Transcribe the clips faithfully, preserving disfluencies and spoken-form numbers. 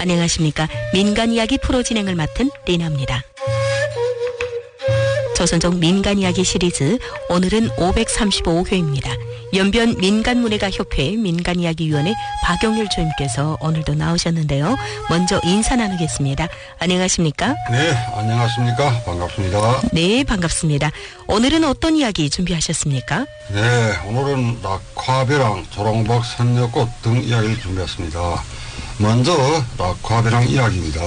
안녕하십니까. 민간이야기 프로 진행을 맡은 리나입니다. 조선족 민간이야기 시리즈 오늘은 오백삼십오 회입니다. 연변 민간문예가협회 민간이야기위원회 박용률 조임께서 오늘도 나오셨는데요. 먼저 인사 나누겠습니다. 안녕하십니까? 네, 안녕하십니까. 반갑습니다. 네, 반갑습니다. 오늘은 어떤 이야기 준비하셨습니까? 네, 오늘은 낙화벼랑, 조롱박, 선녀꽃 등 이야기를 준비했습니다. 먼저 낙화벼랑 이야기입니다.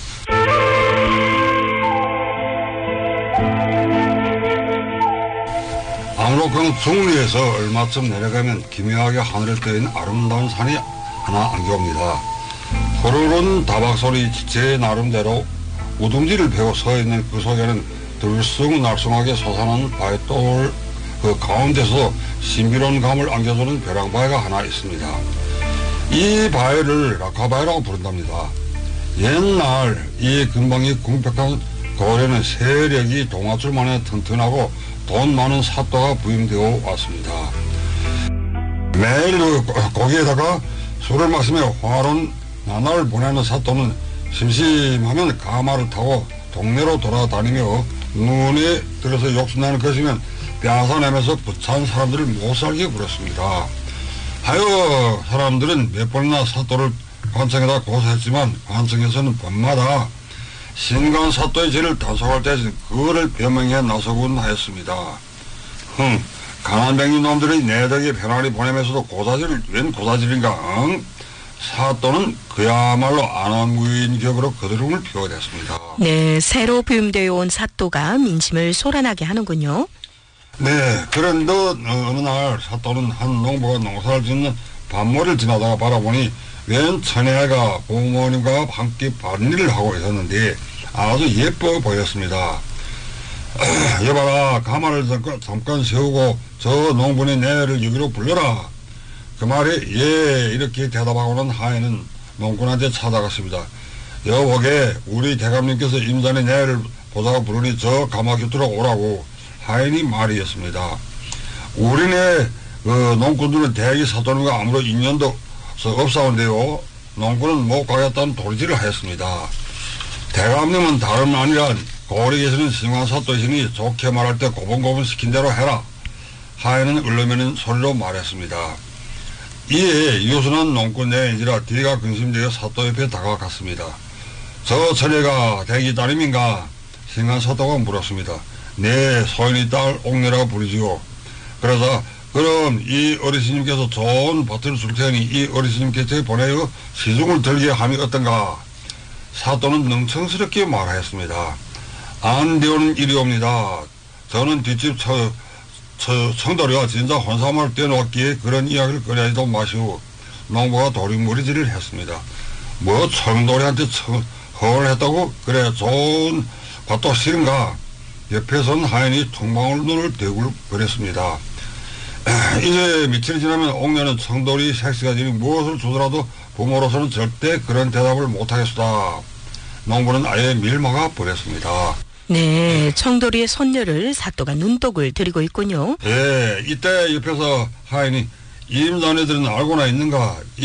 압록강 중리에서 얼마쯤 내려가면 기묘하게 하늘을 떠있는 아름다운 산이 하나 안겨옵니다. 푸르른 다박소리 제 나름대로 우둥지를 펴고 서있는 그 속에는 들쑥날쑥하게 솟아나는 바위돌 그 가운데서 신비로운 감을 안겨주는 벼랑바위가 하나 있습니다. 이 바위를 낙화바위라고 부른답니다. 옛날 이 근방이 궁벽한 고을에는 세력이 동아줄만에 튼튼하고 돈 많은 사또가 부임되어 왔습니다. 매일 거기에다가 술을 마시며 화로운 나날을 보내는 사또는 심심하면 가마를 타고 동네로 돌아다니며 눈에 들어서 욕심나는 것이면 뺏어내면서 부찬 사람들을 못살게 굴었습니다. 하여 사람들은 몇 번이나 사또를 관청에다 고소했지만 관청에서는 밤마다 신간 사또의 죄를 단속할 때 그거를 변명해 나서곤 하였습니다. 흥, 가난뱅이 놈들이 내 덕에 편안히 보내면서도 고사질을 웬 고사질인가? 응? 사또는 그야말로 안원무인격으로 거드름을 피워댔습니다. 네, 새로 부임되어 온 사또가 민심을 소란하게 하는군요. 네, 그런데 어느 날 사또는 한 농부가 농사를 짓는 밭모를 지나다가 바라보니 웬 처녀가 부모님과 함께 밭일을 하고 있었는데 아주 예뻐 보였습니다. 여봐라, 가마를 잠깐, 잠깐 세우고 저 농부네 내를 여기로 불러라. 그 말에 예 이렇게 대답하고는 하인은 농꾼한테 찾아갔습니다. 여보게, 우리 대감님께서 임자네 내를 보자고 부르니 저 가마 곁으로 오라고 하인이 말이었습니다. 우리네 그 농꾼들은 대기 사돈과 아무런 인연도 없사온데요. 농꾼은 못 가겠다는 도리질을 하였습니다. 대감님은 다름 아니라 고을에 계시는 신관사또이시니 좋게 말할 때 고분고분 시킨 대로 해라. 하인은 을르면은 소리로 말했습니다. 이에 이웃은 농꾼 내인지라 뒤가 근심되어 사또 옆에 다가갔습니다. 저 처녀가 대기 따님인가? 신관사또가 물었습니다. 네, 소인이 딸 옥녀라고 부르지요. 그러자 그럼 이 어르신님께서 좋은 밭을 줄 테니 이 어르신님께 보내어 시중을 들게 함이 어떤가? 사또는 능청스럽게 말하였습니다. 안 되오는 일이옵니다. 저는 뒷집 처, 처, 청돌이와 진짜 혼삼을 떼놓았기에 그런 이야기를 꺼내지도 마시고 농부가 도리무리질을 했습니다. 뭐 청돌이한테 허를 했다고? 그래, 좋은 밭도 싫은가? 옆에선 하인이 통방울 눈을 대굴 거렸습니다. 이제 며칠이 지나면 옥녀는 청돌이 색시가 지니 무엇을 주더라도 부모로서는 절대 그런 대답을 못하겠다. 농부는 아예 밀막아 버렸습니다. 네, 청돌이의 손녀를 사또가 눈독을 들이고 있군요. 예, 이때 옆에서 하인이 임자네들은 알고나 있는가?